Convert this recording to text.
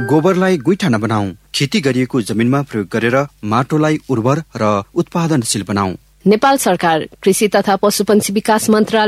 गोबरलाई गुइठा नबनाऊ। खेती गरिएको जमिनमा प्रयोग गरेर माटोलाई उर्वर र उत्पादनशील बनाऊ। नेपाल सरकार कृषि तथा पशुपन्छी विकास मन्त्रालय